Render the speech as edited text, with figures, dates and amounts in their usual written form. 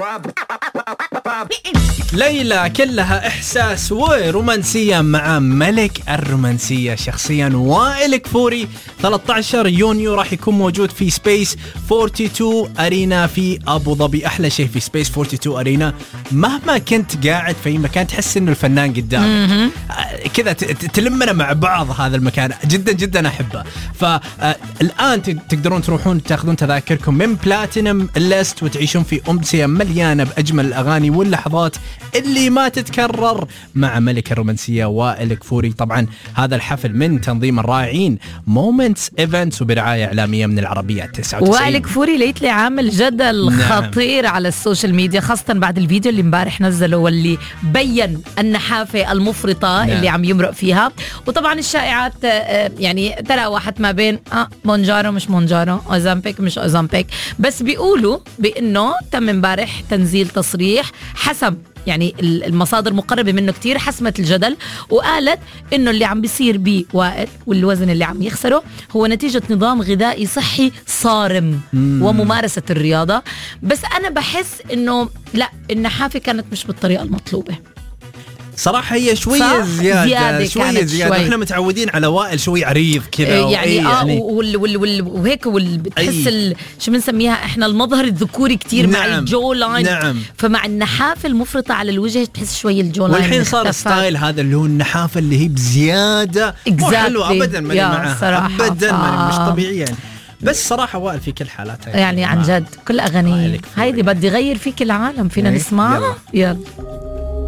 ليلى كلها إحساس ورومانسية مع ملك الرومانسية شخصيا وائل كفوري. 13 يونيو راح يكون موجود في سبيس 42 أرينا في أبو ظبي. أحلى شيء في سبيس 42 أرينا مهما كنت قاعد في مكان تحس إنه الفنان قدامك كذا، تلمنا مع بعض. هذا المكان جدا جدا أحبه. فالآن تقدرون تروحون تاخذون تذاكركم من بلاتينم ليست وتعيشون في أمسية مليانة بأجمل الأغاني واللحظات اللي ما تتكرر مع ملك الرومانسية وائل كفوري. طبعا هذا الحفل من تنظيم الرائعين مومنتس ايفنتس وبرعاية إعلامية من العربية 99. وائل كفوري ليت لي عامل جدل خطير على السوشيال ميديا، خاصة بعد الفيديو اللي امبارح نزله واللي بين النحافة المفرطة اللي عم يمرق فيها. وطبعا الشائعات يعني تراوحت ما بين مونجارو مش مونجارو، أوزامبيك مش أوزامبيك، بس بيقولوا بأنه تم امبارح تنزيل تصريح حسب يعني المصادر مقربة منه كتير حسمت الجدل، وقالت إنه اللي عم بيصير بيه وائل والوزن اللي عم يخسره هو نتيجة نظام غذائي صحي صارم وممارسة الرياضة. بس أنا بحس إنه لا، النحافة كانت مش بالطريقة المطلوبة صراحة. هي شوية زيادة شوية. احنا متعودين على وائل شوي عريض كذا يعني وهيك بتحس شو بنسميها احنا المظهر الذكوري كتير مع الجو لاين. فمع النحافة المفرطة على الوجه تحس شوي الجو لاين. والحين صار ستايل هذا اللي هو النحافة اللي هي بزيادة مو حلو ابدا ماني معها ابدا مش طبيعية يعني. بس صراحة وائل في كل حالاتها يعني عن جد كل أغانيه هيدي بدي غير فيك العالم. فينا نسمعها؟ يلا